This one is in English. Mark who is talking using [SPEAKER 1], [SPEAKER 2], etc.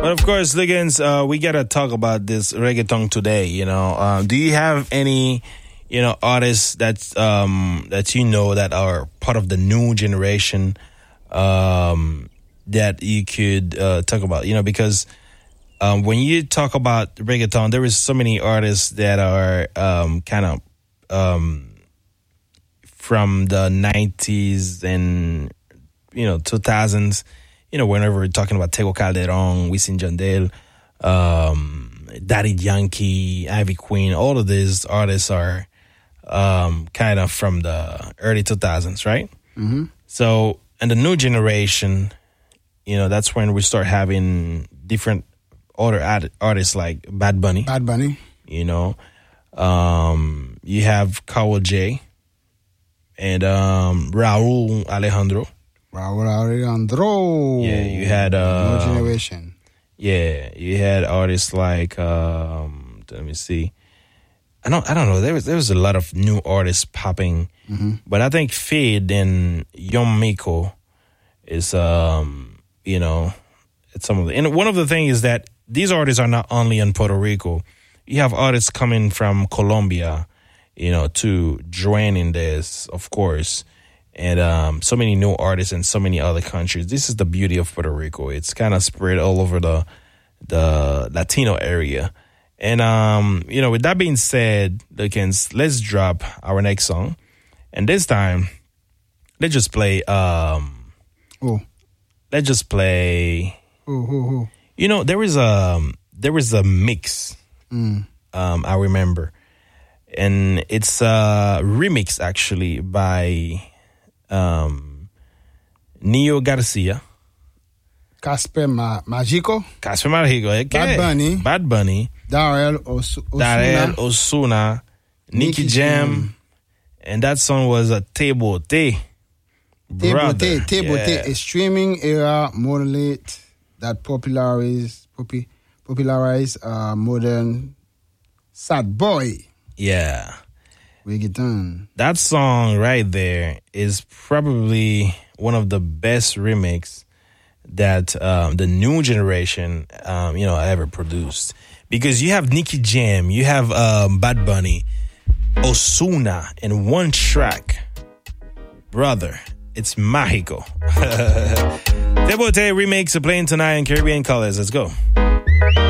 [SPEAKER 1] But of course, Liggins, we gotta talk about this reggaeton today. Do you have any, artists that that are part of the new generation that you could talk about? Because when you talk about reggaeton, there is so many artists that are kind of from the 90s and 2000s. Whenever we're talking about Tego Calderon, Wisin Yandel, Daddy Yankee, Ivy Queen, all of these artists are kind of from the early 2000s, right?
[SPEAKER 2] Mm-hmm.
[SPEAKER 1] So, and the new generation, that's when we start having different other artists like Bad Bunny.
[SPEAKER 2] Bad Bunny.
[SPEAKER 1] You have Karol J and Raul Alejandro.
[SPEAKER 2] Raul Alejandro.
[SPEAKER 1] Yeah, you had
[SPEAKER 2] new generation.
[SPEAKER 1] Yeah, you had artists like let me see. I don't know. There was a lot of new artists popping, but I think Fade and Young Miko is it's some of the. And one of the things is that these artists are not only in Puerto Rico. You have artists coming from Colombia, to join in this, of course. And so many new artists in so many other countries. This is the beauty of Puerto Rico. It's kind of spread all over the Latino area. And, with that being said, let's drop our next song. And this time, let's just play... Let's just play... there was a mix, I remember. And it's a remix, actually, by... Neo Garcia,
[SPEAKER 2] Casper Magico,
[SPEAKER 1] okay. Bad Bunny,
[SPEAKER 2] Darrell
[SPEAKER 1] Osuna, Nicky Jam, and that song was a Tebote,
[SPEAKER 2] a streaming era modulate that popularized modern sad boy.
[SPEAKER 1] Yeah.
[SPEAKER 2] Reggaeton.
[SPEAKER 1] That song right there is probably one of the best remix that the new generation, ever produced. Because you have Nicky Jam, you have Bad Bunny, Osuna in one track. Brother, it's Mágico. Tebote remakes are playing tonight in Caribbean Colors. Let's go.